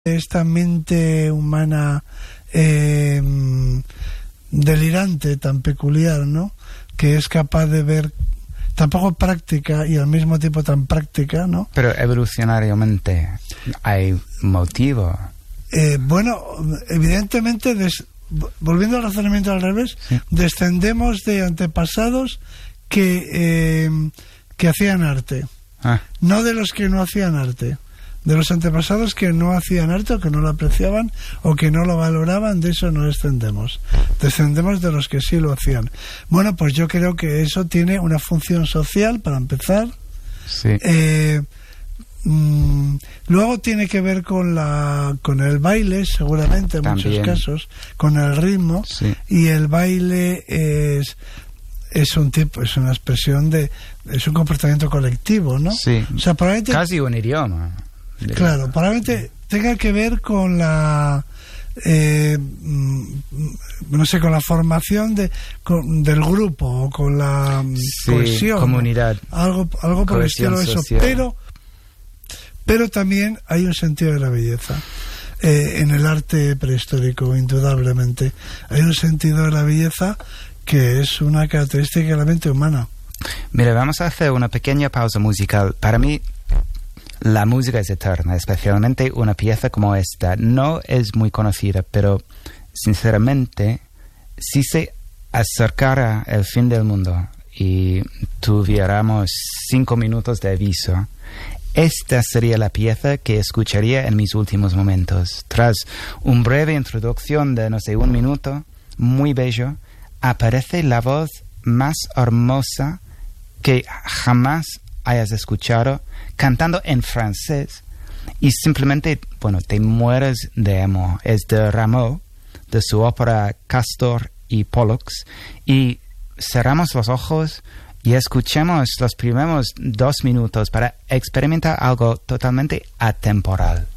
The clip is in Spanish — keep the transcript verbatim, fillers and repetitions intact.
esta mente humana eh, delirante, tan peculiar, ¿no? Que es capaz de ver tan poco práctica y al mismo tiempo tan práctica, ¿no? Pero evolucionariamente hay motivo. Eh, bueno, evidentemente, des, volviendo al razonamiento al revés, sí. descendemos de antepasados que, eh, que hacían arte, ah. no de los que no hacían arte. De los antepasados que no hacían arte o que no lo apreciaban o que no lo valoraban, de eso no descendemos. Descendemos de los que sí lo hacían. Bueno, pues yo creo que eso tiene una función social, para empezar. Sí. Eh, mm, luego tiene que ver con la con el baile, seguramente, en También. muchos casos, con el ritmo. Sí. Y el baile es... es un tipo, es una expresión de... es un comportamiento colectivo, ¿no? Sí. O sea, probablemente... Casi un idioma. Claro, probablemente tenga que ver con la eh, no sé, con la formación de con, del grupo o con la sí, cohesión, comunidad, algo algo por el estilo de eso, pero pero también hay un sentido de la belleza eh, en el arte prehistórico, indudablemente hay un sentido de la belleza que es una característica de la mente humana. Mira, vamos a hacer una pequeña pausa musical. Para mí la música es eterna, especialmente una pieza como esta. No es muy conocida, pero sinceramente, si se acercara el fin del mundo y tuviéramos cinco minutos de aviso, esta sería la pieza que escucharía en mis últimos momentos. Tras una breve introducción de, no sé, un minuto, muy bello, aparece la voz más hermosa que jamás hayas escuchado, cantando en francés, y simplemente, bueno, te mueres de amor. Es de Rameau, de su ópera Castor y Pollux, y cerramos los ojos y escuchemos los primeros dos minutos para experimentar algo totalmente atemporal.